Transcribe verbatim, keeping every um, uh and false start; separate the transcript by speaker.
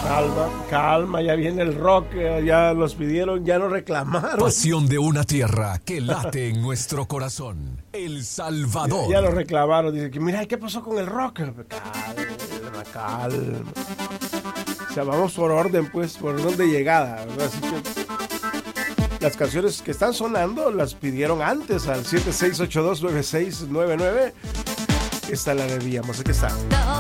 Speaker 1: Calma, calma, ya viene el rock, ya los pidieron, ya nos reclamaron.
Speaker 2: Pasión de una tierra que late en nuestro corazón. El Salvador.
Speaker 1: Ya, ya lo reclamaron, dice que mira, ¿qué pasó con el rock? Calma, calma. O sea, vamos por orden, pues, por orden de llegada, ¿verdad? Así que las canciones que están sonando las pidieron antes al siete seis ocho dos nueve seis nueve nueve. Esta la debíamos, aquí está.